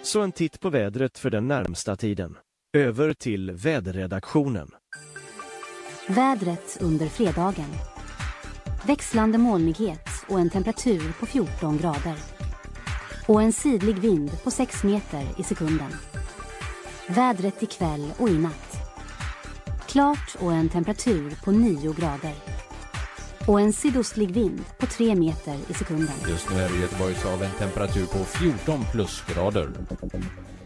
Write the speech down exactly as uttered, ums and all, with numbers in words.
Så en titt på vädret för den närmsta tiden. Över till väderredaktionen. Vädret under fredagen. Växlande molnighet och en temperatur på fjorton grader. Och en sidlig vind på sex meter i sekunden. Vädret ikväll och i natt. Klart och en temperatur på nio grader. Och en sydostlig vind på tre meter i sekunden. Just nu är det Göteborgshav en temperatur på fjorton plusgrader.